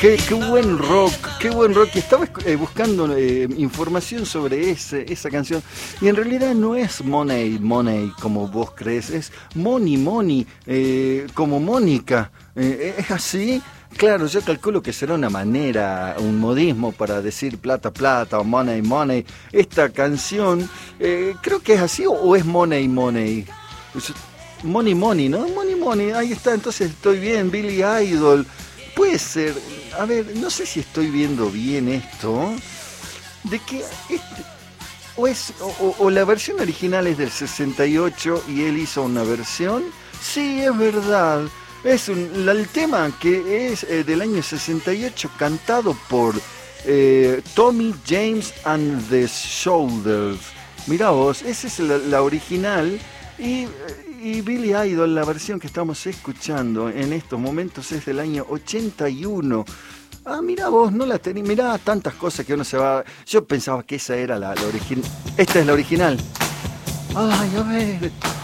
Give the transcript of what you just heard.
Qué buen rock. Estaba buscando información sobre esa canción y en realidad no es Money, Money como vos crees, es Money, Money, como Mónica. ¿Es así? Claro, yo calculo que será una manera, un modismo para decir plata, plata o money, money. Esta canción, creo que es así o es money, money. Money, money, ¿no? Money, money, ahí está, entonces estoy bien, Billy Idol. Puede ser, a ver, no sé si estoy viendo bien esto, de que o la versión original es del 68 y él hizo una versión. Sí, es verdad, el tema que es del año 68 cantado por Tommy James and the Shoulders. Mirá vos, esa es la original. Y Billy Idol, la versión que estamos escuchando en estos momentos es del año 81. Ah, mirá vos, no la tenía. Mirá tantas cosas que uno se va. Yo pensaba que esa era la original. Esta es la original. Ay, a ver.